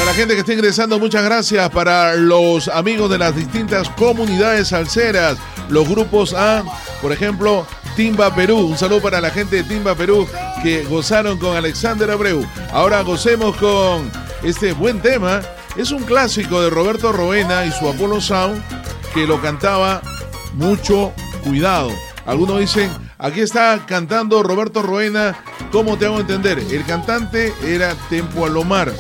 la gente que está ingresando, muchas gracias. Para los amigos de las distintas comunidades salseras, los grupos A, por ejemplo, Timba Perú. Un saludo para la gente de Timba Perú que gozaron con Alexander Abreu. Ahora gocemos con este buen tema. Es un clásico de Roberto Roena y su Apollo Sound, que lo cantaba Mucho Cuidado. Algunos dicen, aquí está cantando Roberto Roena, ¿cómo te hago entender? El cantante era Tempo Alomar.